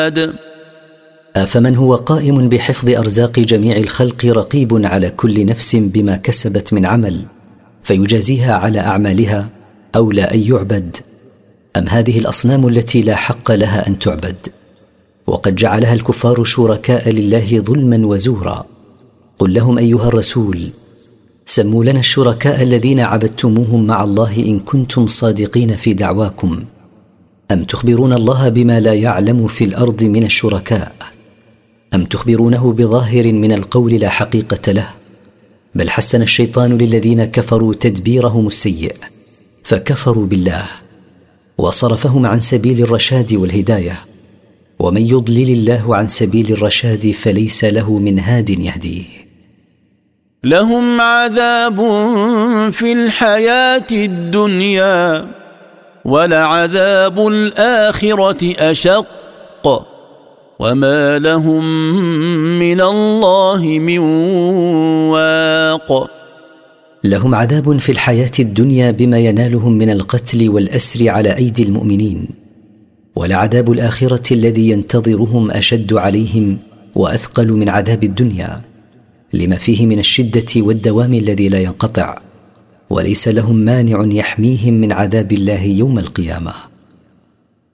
أفمن هو قائم بحفظ أرزاق جميع الخلق رقيب على كل نفس بما كسبت من عمل فيجازيها على أعمالها أولى أن يعبد أم هذه الأصنام التي لا حق لها أن تعبد؟ وقد جعلها الكفار شركاء لله ظلما وزورا. قل لهم أيها الرسول سموا لنا الشركاء الذين عبدتموهم مع الله إن كنتم صادقين في دعواكم، أم تخبرون الله بما لا يعلم في الأرض من الشركاء، أم تخبرونه بظاهر من القول لا حقيقة له؟ بل حسن الشيطان للذين كفروا تدبيرهم السيء فكفروا بالله وصرفهم عن سبيل الرشاد والهداية، ومن يضلل الله عن سبيل الرشاد فليس له من هاد يهديه. لهم عذاب في الحياة الدنيا ولعذاب الآخرة أشق وما لهم من الله من واق. لهم عذاب في الحياة الدنيا بما ينالهم من القتل والأسر على أيدي المؤمنين، ولعذاب الآخرة الذي ينتظرهم أشد عليهم وأثقل من عذاب الدنيا لما فيه من الشدة والدوام الذي لا ينقطع، وليس لهم مانع يحميهم من عذاب الله يوم القيامة.